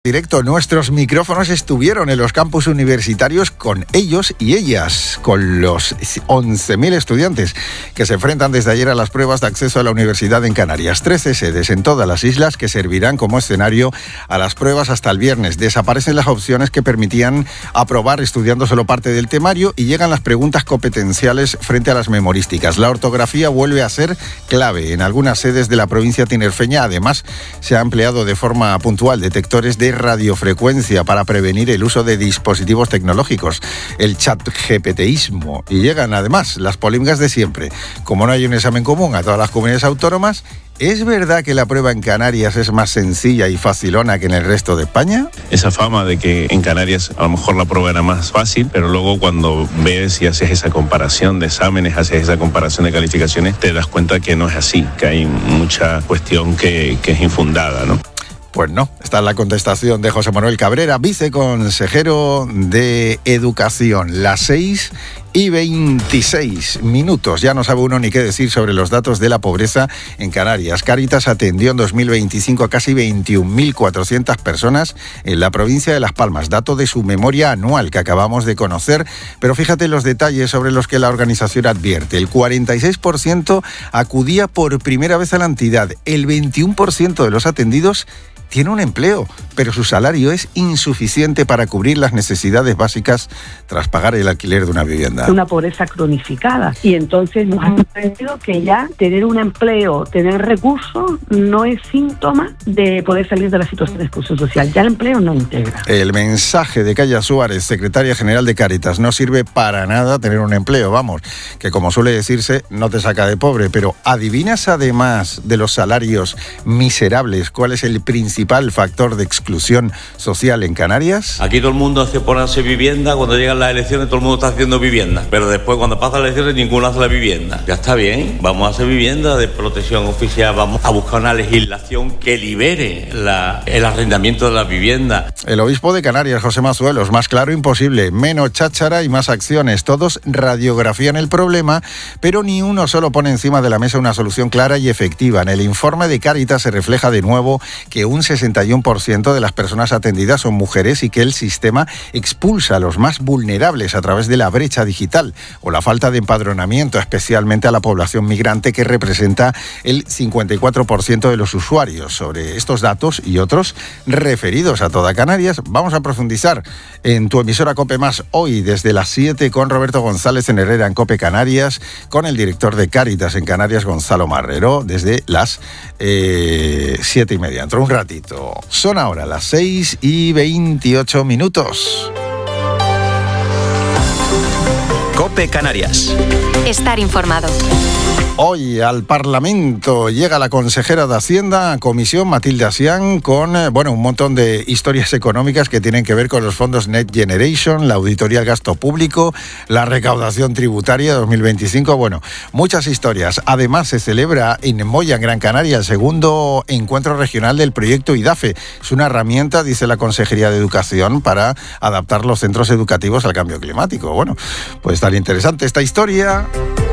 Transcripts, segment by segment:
Directo, nuestros micrófonos estuvieron en los campus universitarios con ellos y ellas, con los 11.000 estudiantes que se enfrentan desde ayer a las pruebas de acceso a la universidad en Canarias. 13 sedes en todas las islas que servirán como escenario a las pruebas hasta el viernes. Desaparecen las opciones que permitían aprobar estudiando solo parte del temario y llegan las preguntas competenciales frente a las memorísticas. La ortografía vuelve a ser clave en algunas sedes de la provincia tinerfeña. Además, se ha empleado de forma puntual detectores de radiofrecuencia para prevenir el uso de dispositivos tecnológicos, el chatGPTismo. Y llegan además las polémicas de siempre. Como no hay un examen común a todas las comunidades autónomas, ¿es verdad que la prueba en Canarias es más sencilla y facilona que en el resto de España? Esa fama de que en Canarias a lo mejor la prueba era más fácil, pero luego cuando ves y haces esa comparación de exámenes, haces esa comparación de calificaciones, te das cuenta que no es así, que hay mucha cuestión que es infundada, ¿no? Pues no, está en la contestación de José Manuel Cabrera, viceconsejero de Educación. Las 6:26. Ya no sabe uno ni qué decir sobre los datos de la pobreza en Canarias. Cáritas atendió en 2025 a casi 21.400 personas en la provincia de Las Palmas, dato de su memoria anual que acabamos de conocer. Pero fíjate los detalles sobre los que la organización advierte. El 46% acudía por primera vez a la entidad. El 21% de los atendidos tiene un empleo, pero su salario es insuficiente para cubrir las necesidades básicas tras pagar el alquiler de una vivienda. Una pobreza cronificada. Y entonces nos han aprendido que ya tener un empleo, tener recursos, no es síntoma de poder salir de la situación de exclusión social. Ya el empleo no integra. El mensaje de Calla Suárez, secretaria general de Cáritas: no sirve para nada tener un empleo, vamos, que como suele decirse, no te saca de pobre. Pero ¿adivinas además de los salarios miserables cuál es el principal factor de exclusión social en Canarias? Aquí todo el mundo hace ponerse vivienda, cuando llegan las elecciones todo el mundo está haciendo vivienda, pero después cuando pasan las elecciones ninguno hace la vivienda. Ya está bien, vamos a hacer vivienda de protección oficial, vamos a buscar una legislación que libere el arrendamiento de las viviendas. El obispo de Canarias, José Mazuelos: más claro imposible, menos cháchara y más acciones. Todos radiografían el problema, pero ni uno solo pone encima de la mesa una solución clara y efectiva. En el informe de Cáritas se refleja de nuevo que un 61% de las personas atendidas son mujeres y que el sistema expulsa a los más vulnerables a través de la brecha digital o la falta de empadronamiento, especialmente a la población migrante, que representa el 54% de los usuarios. Sobre estos datos y otros referidos a toda Canarias vamos a profundizar en tu emisora COPE Más hoy desde las 7 con Roberto González en Herrera en COPE Canarias, con el director de Cáritas en Canarias, Gonzalo Marrero, desde las 7:30. Dentro de un ratito. Son ahora las 6:28. COPE Canarias. Estar informado. Hoy al Parlamento llega la consejera de Hacienda, Comisión, Matilde Asián, con un montón de historias económicas que tienen que ver con los fondos Next Generation, la auditoría al gasto público, la recaudación tributaria 2025, muchas historias. Además, se celebra en Moya, en Gran Canaria, el segundo encuentro regional del proyecto IDAFE. Es una herramienta, dice la Consejería de Educación, para adaptar los centros educativos al cambio climático. Pues tan interesante esta historia.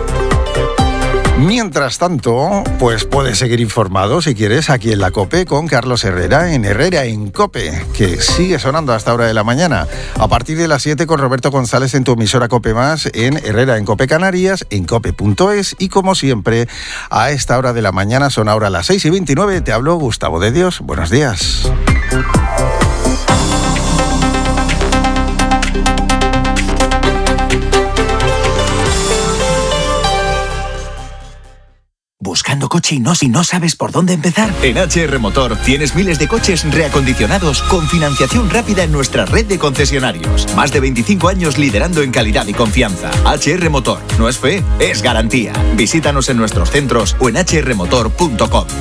Mientras tanto, pues puedes seguir informado si quieres aquí en la COPE con Carlos Herrera en COPE, que sigue sonando hasta hora de la mañana. A partir de las 7 con Roberto González en tu emisora COPE Más, en Herrera en COPE Canarias, en cope.es, y como siempre, a esta hora de la mañana, son ahora las 6:29, te habló Gustavo de Dios. Buenos días. ¿Buscando coche y no sabes por dónde empezar? En HR Motor tienes miles de coches reacondicionados con financiación rápida en nuestra red de concesionarios. Más de 25 años liderando en calidad y confianza. HR Motor, no es fe, es garantía. Visítanos en nuestros centros o en hrmotor.com.